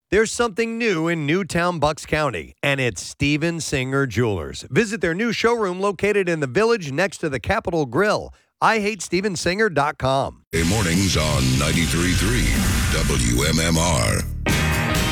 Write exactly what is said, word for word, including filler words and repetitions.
There's something new in Newtown, Bucks County, and it's Steven Singer Jewelers. Visit their new showroom located in the Village next to the Capitol Grill. I hate steven singer dot com. Mornings on ninety-three point three W M M R.